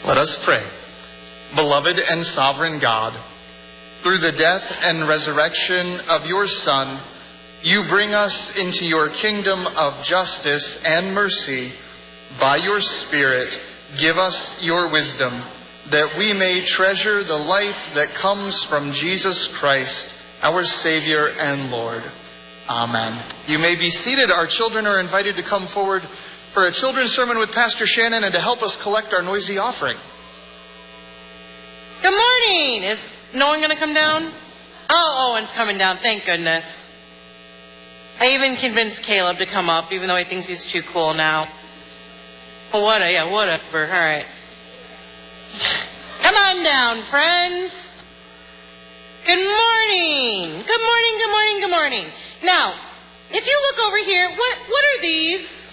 Let us pray. Beloved and sovereign God, through the death and resurrection of your Son, you bring us into your kingdom of justice and mercy. By your Spirit, give us your wisdom, that we may treasure the life that comes from Jesus Christ, our Savior and Lord. Amen. You may be seated. Our children are invited to come forward for a children's sermon with Pastor Shannon and to help us collect our noisy offering. Good morning. Is no one going to come down? Oh, Owen's coming down. Thank goodness. I even convinced Caleb to come up, even though he thinks he's too cool now. Whatever. All right. Come on down, friends. Good morning. Good morning, good morning, good morning. Now, if you look over here, what are these?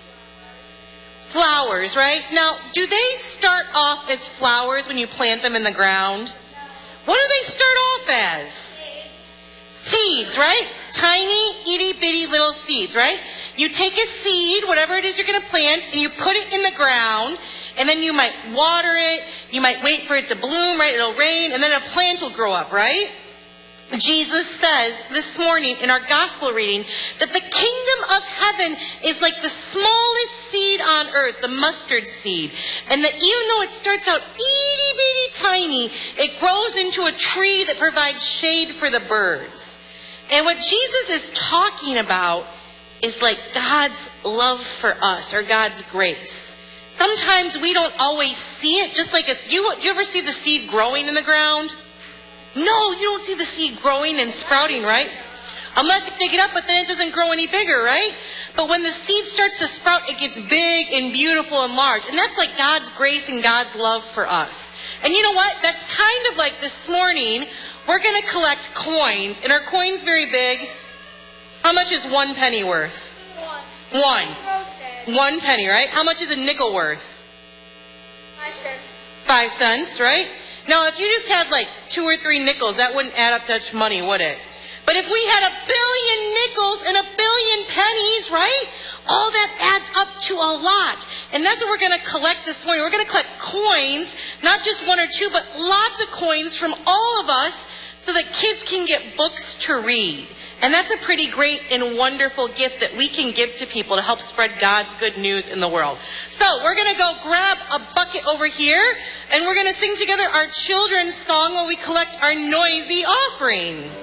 Flowers, right? Now, do they start off as flowers when you plant them in the ground? What do they start off as? Seeds, right? Tiny, itty-bitty little seeds, right? You take a seed, whatever it is you're going to plant, and you put it in the ground, and then you might water it, you might wait for it to bloom, right? It'll rain, and then a plant will grow up, right? Jesus says this morning in our gospel reading that the kingdom of heaven is like the smallest seed on earth, the mustard seed. And that even though it starts out itty-bitty tiny, it grows into a tree that provides shade for the birds. And what Jesus is talking about is like God's love for us, or God's grace. Sometimes we don't always see it, just like you ever see the seed growing in the ground? No, you don't see the seed growing and sprouting, right? Unless you dig it up, but then it doesn't grow any bigger, right? But when the seed starts to sprout, it gets big and beautiful and large. And that's like God's grace and God's love for us. And you know what? That's kind of like this morning, we're going to collect coins. And are coins very big? How much is 1 penny worth? One. 1 penny, right? How much is a nickel worth? 5 cents. 5 cents, right? Now, if you just had like 2 or 3 nickels, that wouldn't add up to much money, would it? But if we had 1 billion nickels and 1 billion pennies, right? All that adds up to a lot. And that's what we're going to collect this morning. We're going to collect coins, not just 1 or 2, but lots of coins from all of us so that kids can get books to read. And that's a pretty great and wonderful gift that we can give to people to help spread God's good news in the world. So we're going to go grab a bucket over here, and we're going to sing together our children's song while we collect our noisy offering.